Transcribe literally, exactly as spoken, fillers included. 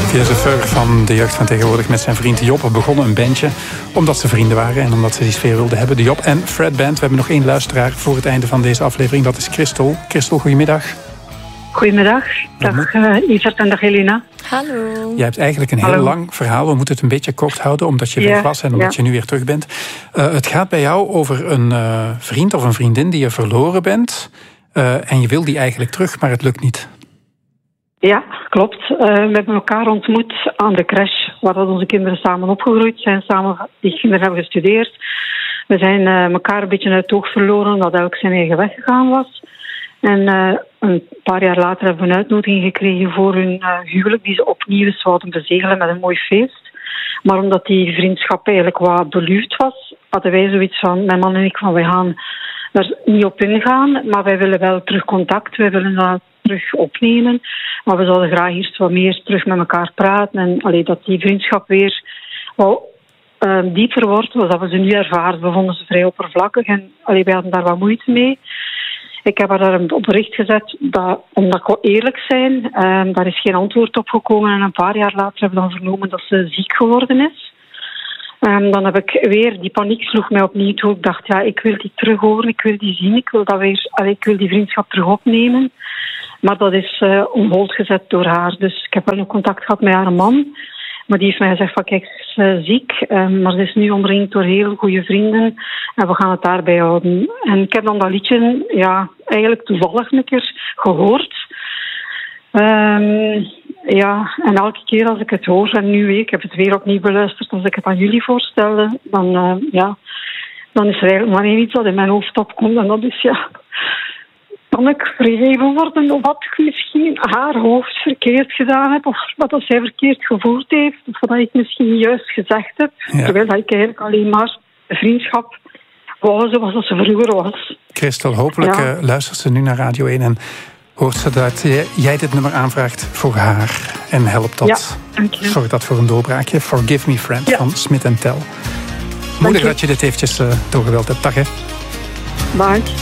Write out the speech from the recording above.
Via de Fur van de jeugd van tegenwoordig met zijn vriend Job begonnen een bandje. Omdat ze vrienden waren en omdat ze die sfeer wilden hebben. De Job en Fred Band. We hebben nog één luisteraar voor het einde van deze aflevering. Dat is Christel. Christel, goedemiddag. Goedemiddag. Dag uh, Yvert en dag Helena. Hallo. Jij hebt eigenlijk een heel Hallo. lang verhaal. We moeten het een beetje kort houden, omdat je Ja, weg was en omdat ja. je nu weer terug bent. Uh, het gaat bij jou over een uh, vriend of een vriendin die je verloren bent. Uh, en je wil die eigenlijk terug, maar het lukt niet. Ja, klopt. Uh, we hebben elkaar ontmoet aan de crash, waar dat onze kinderen samen opgegroeid zijn. Samen die kinderen hebben gestudeerd. We zijn uh, elkaar een beetje uit het oog verloren, omdat elk zijn eigen weg gegaan was. En uh, een paar jaar later hebben we een uitnodiging gekregen voor hun uh, huwelijk, die ze opnieuw zouden bezegelen met een mooi feest. Maar omdat die vriendschap eigenlijk wat beluwd was, hadden wij zoiets van, mijn man en ik, van wij gaan er niet op ingaan, maar wij willen wel terug contact, wij willen dat terug opnemen. Maar we zouden graag eerst wat meer terug met elkaar praten en allee, dat die vriendschap weer wat uh, dieper wordt, zoals we ze nu ervaren. We vonden ze vrij oppervlakkig en allee, wij hadden daar wat moeite mee. Ik heb haar daar op bericht gezet, dat, omdat ik wel eerlijk zijn, um, daar is geen antwoord op gekomen. En een paar jaar later hebben we dan vernomen dat ze ziek geworden is. Um, dan heb ik weer, die paniek sloeg mij opnieuw toe. Ik dacht, ja, ik wil die terug horen, ik wil die zien, ik wil, dat weer, allee, ik wil die vriendschap terug opnemen. Maar dat is uh, on hold gezet door haar. Dus ik heb wel nog contact gehad met haar man. Maar die heeft mij gezegd van, kijk, ze is uh, ziek, um, maar ze is nu omringd door heel goede vrienden en we gaan het daarbij houden. En ik heb dan dat liedje, ja, eigenlijk toevallig een keer gehoord. Um, ja, en elke keer als ik het hoor, en nu ik heb het weer opnieuw beluisterd, als ik het aan jullie voorstelde, dan, uh, ja, dan is er eigenlijk maar één iets dat in mijn hoofd opkomt en dat is, ja... Kan ik vergeven worden of wat ik misschien haar hoofd verkeerd gedaan heb, of wat dat zij verkeerd gevoeld heeft, of wat ik misschien juist gezegd heb, ja. Terwijl ik eigenlijk alleen maar vriendschap wou zoals ze vroeger was. Christel, hopelijk ja. uh, luistert ze nu naar Radio één en hoort ze dat jij dit nummer aanvraagt voor haar en helpt dat. Ja, zorgt dat voor een doorbraakje. Forgive Me Friend ja. van Smith en Tell. Moedig dat je dit eventjes uh, doorgeweld hebt. Dag hè. Bye.